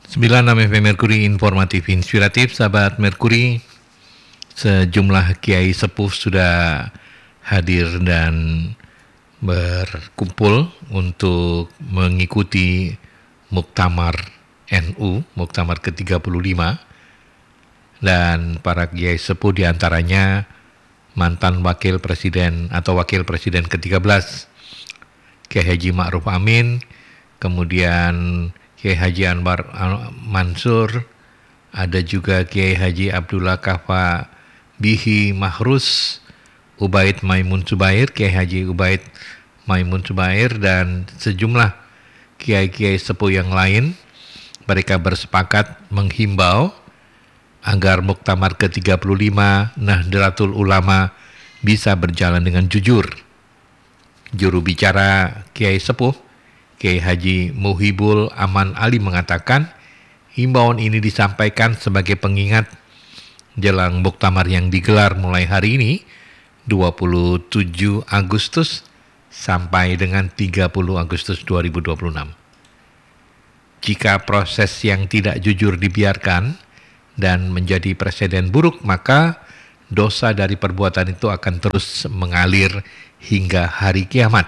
96 FM Merkuri Informatif Inspiratif, sahabat Merkuri. Sejumlah kiai sepuh sudah hadir dan berkumpul untuk mengikuti Muktamar NU, Muktamar ke-35, dan para kiai sepuh diantaranya mantan wakil presiden atau wakil presiden ke-13 Kiai Haji Ma'ruf Amin, kemudian Kiai Haji Anwar Mansur, ada juga Kiai Haji Abdullah Kafa Bihi Mahrus, Ubaid Maimun Subair, Kiai Haji Ubaid Maimun Subair, dan sejumlah kiai-kiai sepuh yang lain. Mereka bersepakat menghimbau agar Muktamar ke-35 Nahdlatul Ulama bisa berjalan dengan jujur. Juru bicara Kiai Sepuh, Kiai Haji Muhibul Aman Ali mengatakan, himbauan ini disampaikan sebagai pengingat jelang Muktamar yang digelar mulai hari ini, 27 Agustus sampai dengan 30 Agustus 2026. Jika proses yang tidak jujur dibiarkan dan menjadi presiden buruk, maka dosa dari perbuatan itu akan terus mengalir hingga hari kiamat.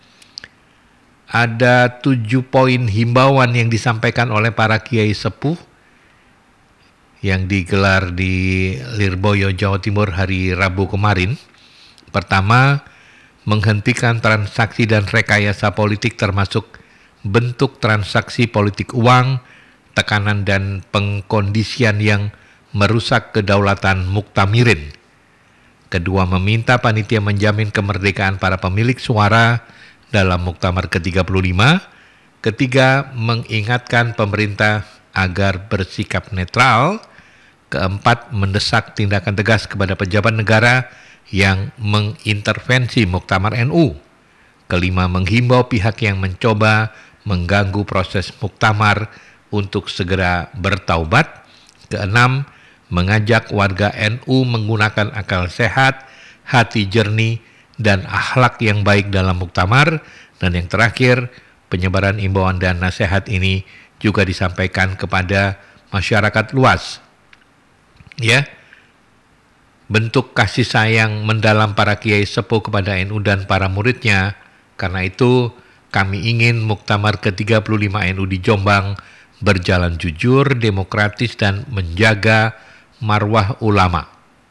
Ada 7 poin himbauan yang disampaikan oleh para kiai sepuh yang digelar di Lirboyo, Jawa Timur hari Rabu kemarin. Pertama, menghentikan transaksi dan rekayasa politik termasuk bentuk transaksi politik uang, tekanan dan pengkondisian yang merusak kedaulatan muktamirin. Kedua, meminta panitia menjamin kemerdekaan para pemilik suara dalam Muktamar ke-35. Ketiga, mengingatkan pemerintah agar bersikap netral. Keempat, mendesak tindakan tegas kepada pejabat negara yang mengintervensi Muktamar NU. Kelima, menghimbau pihak yang mencoba mengganggu proses Muktamar untuk segera bertaubat. Keenam, mengajak warga NU menggunakan akal sehat, hati jernih, dan akhlak yang baik dalam Muktamar. Dan yang terakhir, penyebaran imbauan dan nasihat ini juga disampaikan kepada masyarakat luas. Ya, bentuk kasih sayang mendalam para kiai sepuh kepada NU dan para muridnya. Karena itu, kami ingin Muktamar ke-35 NU di Jombang berjalan jujur, demokratis, dan menjaga marwah ulama.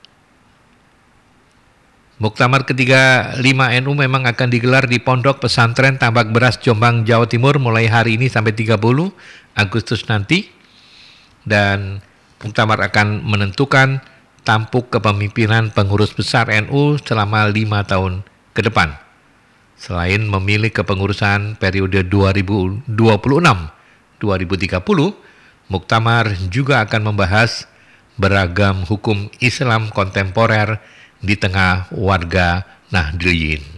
Muktamar ke-35 NU memang akan digelar di Pondok Pesantren Tambak Beras Jombang, Jawa Timur mulai hari ini sampai 30 Agustus nanti. Dan Muktamar akan menentukan tampuk kepemimpinan pengurus besar NU selama 5 tahun ke depan. Selain memilih kepengurusan periode 2026-2030, Muktamar juga akan membahas beragam hukum Islam kontemporer di tengah warga Nahdliyin.